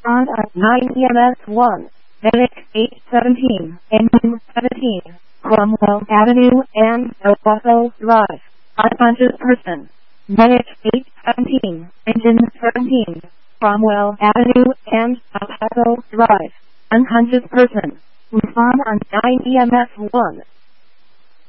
Respond on 9 EMS 1. Medic 817, Engine 17, Cromwell Avenue and El Paso Drive. Unconscious person. Medic 817, Engine 17, Cromwell Avenue and El Paso Drive. Unconscious person. Respond on 9 EMS 1.